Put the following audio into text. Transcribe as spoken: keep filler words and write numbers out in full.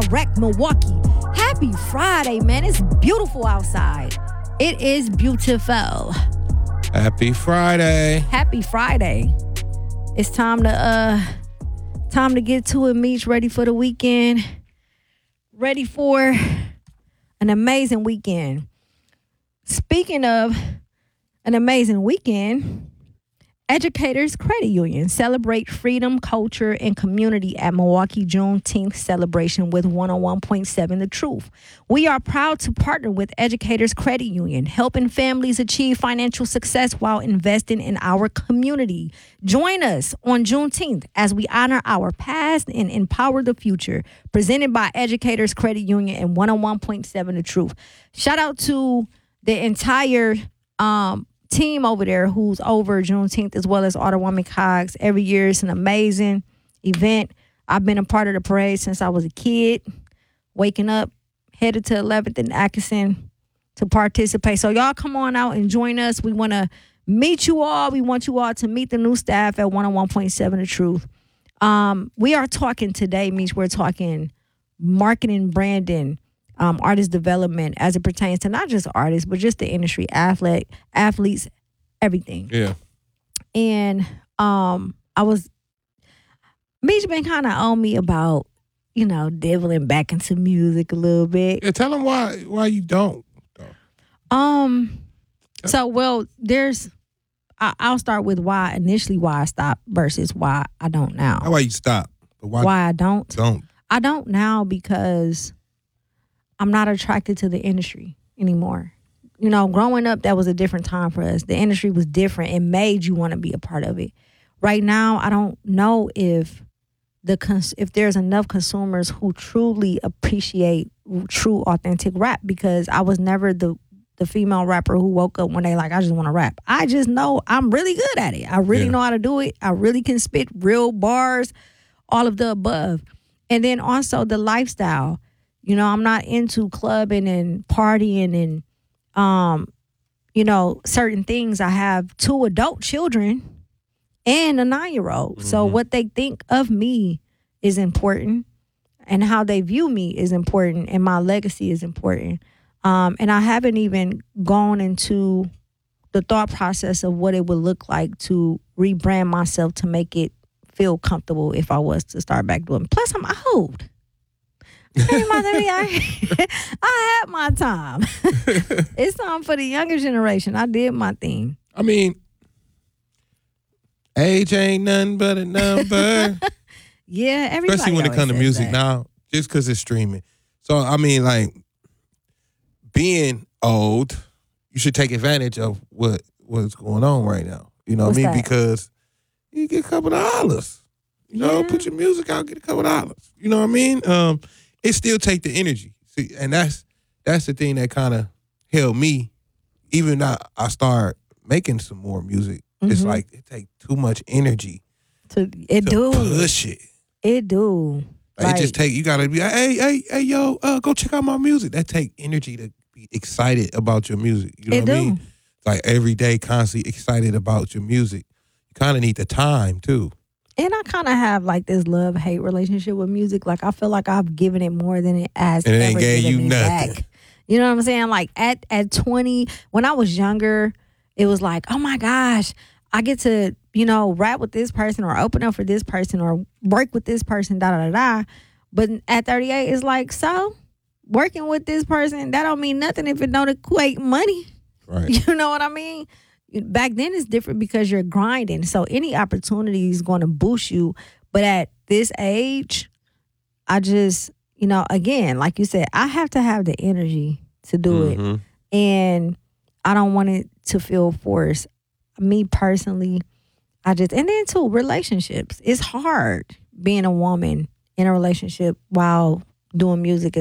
Direct Milwaukee. Happy Friday, man. It's beautiful outside. It is beautiful. Happy Friday. Happy Friday. It's time to uh time to get to it, Meech. Ready for the weekend. Ready for an amazing weekend. Speaking of an amazing weekend, Educators Credit Union celebrate freedom, culture, and community at Milwaukee Juneteenth celebration with one oh one point seven The Truth. We are proud to partner with Educators Credit Union, helping families achieve financial success while investing in our community. Join us on Juneteenth as we honor our past and empower the future. Presented by Educators Credit Union and one oh one point seven The Truth. Shout out to the entire um team over there who's over Juneteenth, as well as Auto Woman Cogs. Every year it's an amazing event. I've been a part of the parade since I was a kid, waking up, headed to eleventh and Atkinson to participate. So y'all come on out and join us. We want to meet you all. We want you all to meet the new staff at one oh one point seven The Truth. Um, we are talking today, Meech, we're talking marketing, branding, Um, artist development as it pertains to not just artists, but just the industry, athlete, athletes, everything. Yeah. And um, I was, Meech been kind of on me about, you know, dibbling back into music a little bit. Yeah, tell them why why you don't. Um, so, well, there's, I, I'll start with why, initially why I stopped versus why I don't now. Why you stop? But why, why I don't? Don't. I don't now because I'm not attracted to the industry anymore. You know, growing up, that was a different time for us. The industry was different. It made you want to be a part of it. Right now, I don't know if the cons- if there's enough consumers who truly appreciate true, authentic rap, because I was never the the female rapper who woke up one day like, I just want to rap. I just know I'm really good at it. I really Yeah. know how to do it. I really can spit real bars, all of the above. And then also the lifestyle. You know, I'm not into clubbing and partying and, um, you know, certain things. I have two adult children and a nine-year-old. Mm-hmm. So what they think of me is important, and how they view me is important, and my legacy is important. Um, and I haven't even gone into the thought process of what it would look like to rebrand myself to make it feel comfortable if I was to start back doing. Plus, I'm old. Hey, mother, I, I had my time. It's time for the younger generation. I did my thing. I mean, age ain't nothing but a number. Yeah, everybody. Especially when it comes to music that. now, just because it's streaming. So, I mean, like, being old, you should take advantage of what what's going on right now. You know what I mean? That? Because you get a couple of dollars. You know, Yeah. put your music out, get a couple of dollars. You know what I mean? Um, it still take the energy. See, and that's that's the thing that kind of held me. Even though I start making some more music, mm-hmm. It's like it take too much energy to it to do push it. It do. Like, Like, it just take you gotta be like, hey, hey, hey, yo, uh, go check out my music. That take energy to be excited about your music. You know it what do. I mean? It's like every day, constantly excited about your music. You kind of need the time too. And I kind of have like this love-hate relationship with music. Like, I feel like I've given it more than it has And it ever ain't gave given you me nothing. back. You know what I'm saying? Like, at, at twenty, when I was younger, it was like, oh my gosh, I get to, you know, rap with this person or open up for this person or work with this person, da da da da. But at thirty-eight, it's like, so working with this person, that don't mean nothing if it don't equate money. Right. You know what I mean? Back then it's different because you're grinding. So any opportunity is going to boost you. But at this age, I just, you know, again, like you said, I have to have the energy to do Mm-hmm. it. And I don't want it to feel forced. Me personally, I just, and then too, relationships. It's hard being a woman in a relationship while doing music